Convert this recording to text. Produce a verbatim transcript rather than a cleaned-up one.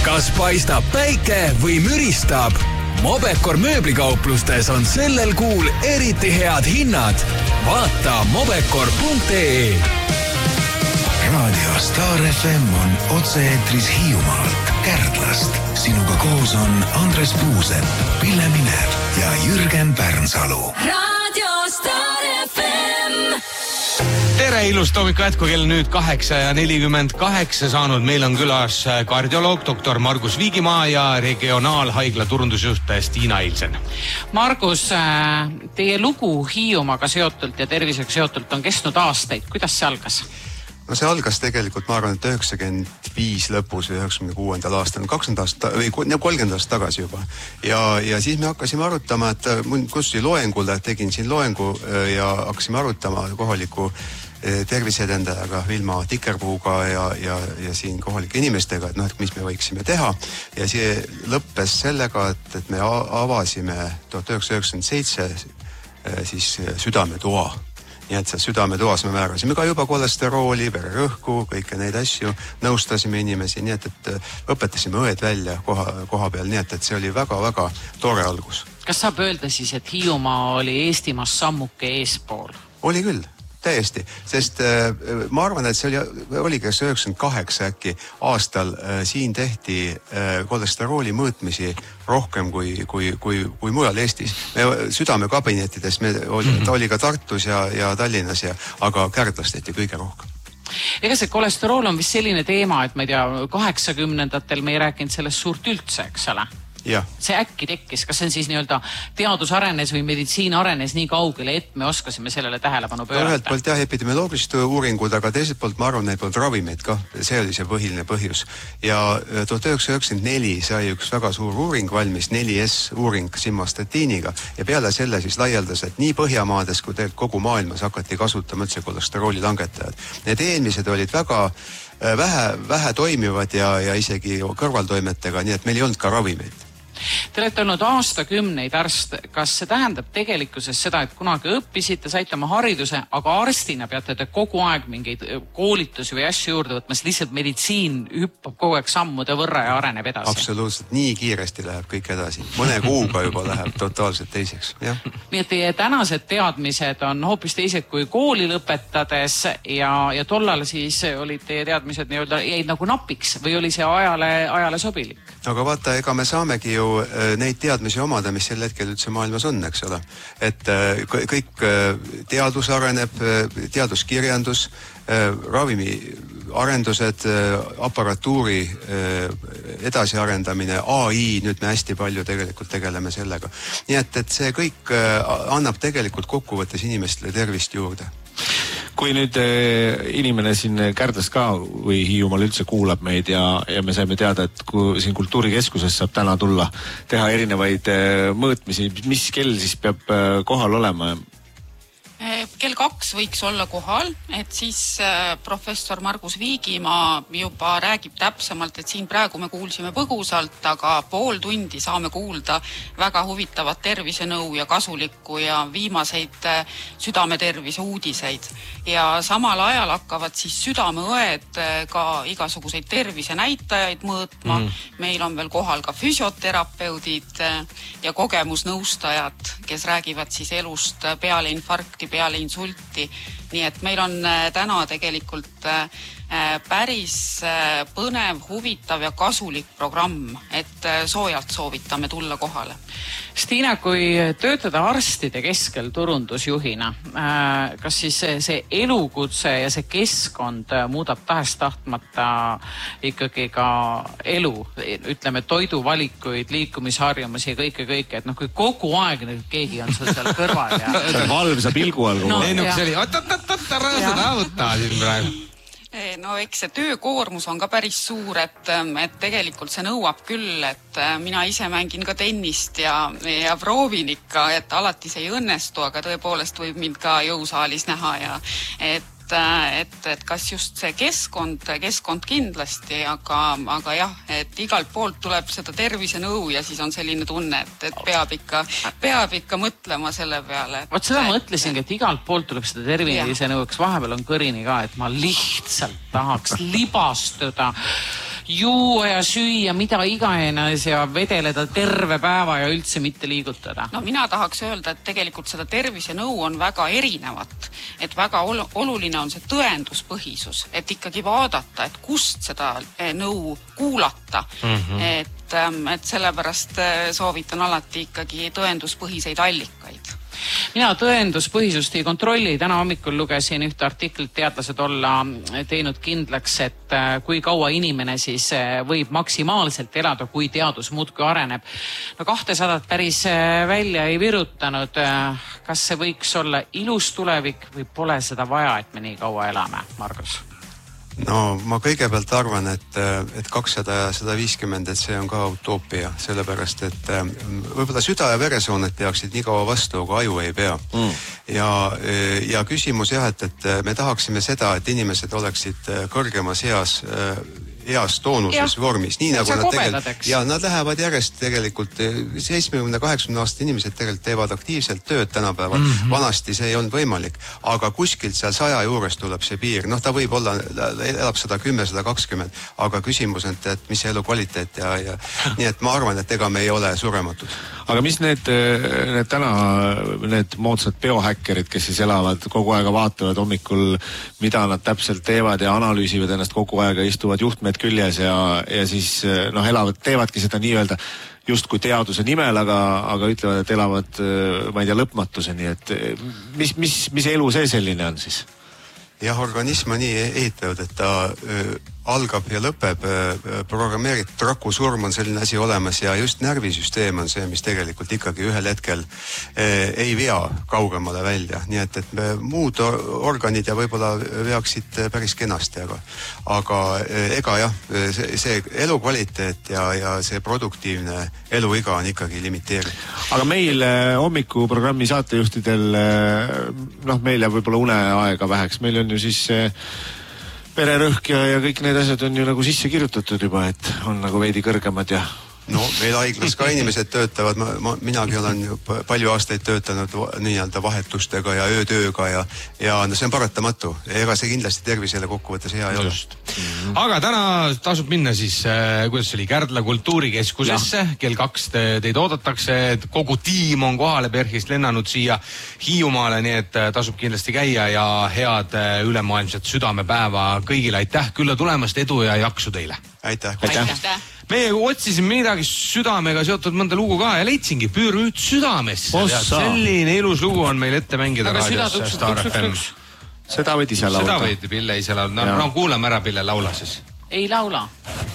Kas paistab päike või müristab? Mobekor mööblikauplustes on sellel kuul eriti head hinnad. Vaata mobekor punkt ee. Radio Star F M on otse-eetris Hiiumaalt, Kärdlast. Sinuga koos on Andres Puusepp, Pille Minev ja Jürgen Pärnsalu. Radio Star F M. Tere, ilus toomiku jätku, kell nüüd kaheksa ja nelikümmend kaheksa saanud. Meil on külas kardioloog doktor Margus Viigimaa ja regionaalhaigla turundusjuht Stiina Ilsen. Margus, teie lugu Hiiumaaga seotult ja tervisega seotult on kestnud aastaid. Kuidas see algas? No see algas tegelikult, ma arvan, et üheksakümmend viis lõpus või üheksakümne kuuendal aastal, kakskümmend aastat või kolmkümmend aastat tagasi juba. Ja, ja siis me hakkasime arutama, et kus oli loengule, tegin siin loengu ja hakkasime arutama kohaliku terviseedendajaga Vilma Tikerpuuga ja, ja, ja siin kohalike inimestega, et noh, et mis me võiksime teha. Ja see lõppes sellega, et, et me avasime tuhat üheksasada üheksakümmend seitse siis südametoa. Nii et see südametoas me määrasime ka juba kolesterooli, vererõhku, kõike neid asju, nõustasime inimesi, nii et, et õpetasime õed välja koha, koha peal, nii et, et see oli väga-väga tore algus. Kas saab öelda siis, et Hiiumaa oli Eestimaas sammuke eespool? Oli küll. Täiesti, sest äh, ma arvan, et see oli, oli kas üheksakümmend kaheksa äkki aastal äh, siin tehti äh, kolesterooli mõõtmisi rohkem kui, kui, kui, kui mujal Eestis. Me südamekabinettides, me oli, ta oli ka Tartus ja, ja Tallinnas, ja, aga Kärdlas tehti kõige rohkem. Ega see kolesterool on vist selline teema, et ma ei tea, kaheksakümnendatel me ei rääkinud sellest suurt üldse, eks ole? Ja. See äkki tekkis, kas see on siis nii-öelda teadus arenes või meditsiin arenes nii kaugele, et me oskasime sellele tähelepanu pöörata? Ühelt poolt jah, epidemioloogilist uuringud, aga teiselt poolt ma arvan, et polnud ravimeid ka. See oli see põhiline põhjus. Ja tuhat üheksasada üheksakümmend neli sai üks väga suur uuring valmis, neli S uuring simvastatiiniga, ja peale selle siis laialdas, et nii Põhjamaades kui kogu maailmas hakati kasutama üldse kolesterooli langetajad. Need eelmised olid väga vähe, vähe toimivad ja, ja isegi kõrvaltoimetega, nii et meil ei olnud ka ravimeid. Te olete olnud aastakümneid arst. Kas see tähendab tegelikkuses seda, et kunagi õppisite, saite oma hariduse, aga arstina peate te kogu aeg mingeid koolitusi või asju juurde võtma, sest lihtsalt meditsiin hüppab kogu aeg sammude võrra ja areneb edasi? Absoluutselt, nii kiiresti läheb kõik edasi. Mõne kuuga juba läheb totaalselt teiseks. Jah. Nii et teie tänased teadmised on hoopis teised kui kooli lõpetades ja, ja tollal siis olid teie teadmised nii-öelda jäid nagu napiks või oli see ajale, ajale sobilik? Aga vaata, ega me saamegi ju neid teadmisi omada, mis sel hetkel üldse maailmas on, eks ole. Et kõik teadus areneb, teaduskirjandus, ravimi arendused, aparatuuri edasiarendamine, A I, nüüd me hästi palju tegelikult tegeleme sellega. Nii et, et see kõik annab tegelikult kokkuvõttes inimestele tervist juurde. Kui nüüd inimene siin Kärdlas ka või Hiiumaal üldse kuulab meid ja, ja me saime teada, et kui siin kultuurikeskuses saab täna tulla teha erinevaid mõõtmisi, mis kell siis peab kohal olema? Kell kaks võiks olla kohal, et siis professor Margus Viigimaa juba räägib täpsemalt, et siin praegu me kuulsime põgusalt, aga pool tundi saame kuulda väga huvitavat tervisenõu ja kasulikku ja viimaseid südametervise uudiseid. Ja samal ajal hakkavad siis südameõed ka igasuguseid tervisenäitajaid mõõtma. Mm. Meil on veel kohal ka füsioterapeudid ja kogemusnõustajad, kes räägivad siis elust peale infarkti, peale insulti. Nii et meil on täna tegelikult päris põnev, huvitav ja kasulik programm, et soojalt soovitame tulla kohale. Stiina, kui töötada arstide keskel turundusjuhina, kas siis see elukutse ja see keskkond muudab tahest tahtmata ikkagi ka elu, ütleme toiduvalikuid, liikumisharjumusi ja kõike, kõike, et noh, kui kogu aeg keegi on sul seal kõrval ja... See on valvsa pilgu all. No, ei, no, see oli, oot-oot-oot-oot, rõõsad avutaa siin praegu. No eks see töökoormus on ka päris suur, et, et tegelikult see nõuab küll, et mina ise mängin ka tennist ja, ja proovin ikka, et alati see ei õnnestu, aga tõepoolest võib mind ka jõusaalis näha ja et et, et kas just see keskkond, keskkond kindlasti, aga, aga jah, et igalt poolt tuleb seda tervisenõu ja siis on selline tunne, et, et peab ikka, peab ikka mõtlema selle peale. Et, Vot seda mõtlesingi, et igalt poolt tuleb seda tervisenõu, eks vahepeal on kõrini ka, et ma lihtsalt tahaks libastuda juua ja süüa mida iganes ja vedeleda terve päeva ja üldse mitte liigutada? No mina tahaks öelda, et tegelikult seda tervisenõu on väga erinevat. Et väga ol- oluline on see tõenduspõhisus, et ikkagi vaadata, et kust seda nõu kuulata. Mm-hmm. Et, et sellepärast soovitan alati ikkagi tõenduspõhiseid allikaid. Mina tõenduspõhisust ei kontrolli. Täna hommikul lugesin ühte artiklit, teadlased olla teinud kindlaks, et kui kaua inimene siis võib maksimaalselt elada, kui teadus muudkui areneb. No kahtesadat päris välja ei virutanud. Kas see võiks olla ilus tulevik või pole seda vaja, et me nii kaua elame, Margus? No ma kõigepealt arvan, et, et kakssada ja sada viiskümmend, et see on ka utoopia, sellepärast, et võib-olla süda ja veresoonet peaksid nii kaua vastu, aga aju ei pea. Mm. Ja, ja küsimus jah, et, et me tahaksime seda, et inimesed oleksid kõrgemas eas heas toonuses ja, vormis, nii nagu nad tegelikult, ja nad lähevad järjest tegelikult, seitsmekümne kaheksakümne aastat inimesed tegelikult teevad aktiivselt tööd tänapäeval, mm-hmm. vanasti see ei olnud võimalik, aga kuskilt seal saja juures tuleb see piir, noh ta võib olla, elab sada kümme, sada kakskümmend, aga küsimus on, et mis see elu kvaliteet ja, ja nii et ma arvan, et ega me ei ole surematud. Aga mis need, need täna, need moodsad biohäkkerid, kes siis elavad kogu aega, vaatavad hommikul, mida nad täpselt teevad ja analüüsivad ennast kogu aega, istuvad juhtmed küljes ja, ja siis noh, elavad, teevadki seda nii-öelda justkui teaduse nimel, aga, aga ütlevad, et elavad, ma ei tea, lõpmatuseni, et mis, mis, mis elu see selline on siis? Jah, organism on nii ehitatud, et ta öö, algab ja lõpeb, programmeeritud rakusurm on selline asi olemas ja just närvisüsteem on see, mis tegelikult ikkagi ühel hetkel eh, ei vea kaugemale välja. Nii et, et me, muud organid ja võib-olla veaksid päris kenasti, aga, aga eh, ega jah, see, see elukvaliteet ja, ja see produktiivne eluiga on ikkagi limiteeritud. Aga meil hommikuprogrammi saatejuhtidel, noh meil jääb võib-olla uneaega väheks, meil on ju siis pererõhk ja, ja kõik need asjad on ju nagu sisse kirjutatud juba, et on nagu veidi kõrgemad ja... No meil haiglas ka inimesed töötavad, ma, ma, minagi olen palju aastaid töötanud nii-öelda vahetustega ja öötööga ja, ja no see on paratamatu. Ega see kindlasti tervisele kokkuvõttes hea ei ole. Mm-hmm. Aga täna tasub minna siis, äh, kuidas see oli, Kärdla kultuurikeskusesse, kell kaks te, teid oodatakse, kogu tiim on kohale Perhist lennanud siia Hiiumaale, nii et tasub kindlasti käia ja head ülemaailmset südamepäeva kõigile. Aitäh külla tulemast, edu ja jaksu teile. Aitäh. Aitäh. Aitäh. Meie otsisime midagi südamega seotud mõnda lugu ka ja leidsingi Püürüüt südamesse. Selline ilus lugu on meil ette mängida raadios Star F M. Seda võid ise laulda. Seda võid Pille ise laulda. No, no kuulame ära, Pille, laula siis. Ei laula.